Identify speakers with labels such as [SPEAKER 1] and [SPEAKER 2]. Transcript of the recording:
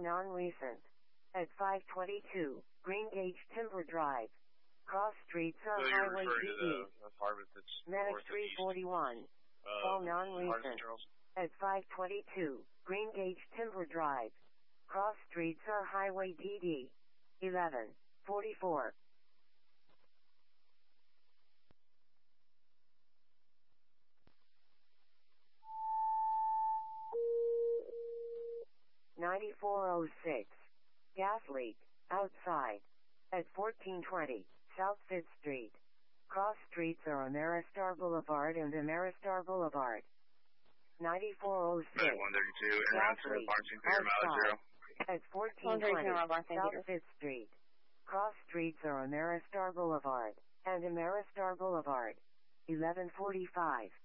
[SPEAKER 1] non-recent. At 522, Green Gage Timber Drive. Cross Streets on
[SPEAKER 2] So you're
[SPEAKER 1] Highway
[SPEAKER 2] referring to
[SPEAKER 1] DD.
[SPEAKER 2] the apartment that's
[SPEAKER 1] Medic
[SPEAKER 2] north and east
[SPEAKER 1] 341. Fall non-recent. At 522, Green Gage Timber Drive. Cross Streets on Highway DD. 1144. (9406). Gas leak, outside. At 1420, South 5th Street. Cross streets are Ameristar Boulevard and Ameristar Boulevard. 9406.
[SPEAKER 2] 132,
[SPEAKER 1] Gas
[SPEAKER 2] and
[SPEAKER 1] leak,
[SPEAKER 2] outside.
[SPEAKER 1] at 1420, South 5th Street. Cross streets are Ameristar Boulevard and Ameristar Boulevard. 1145.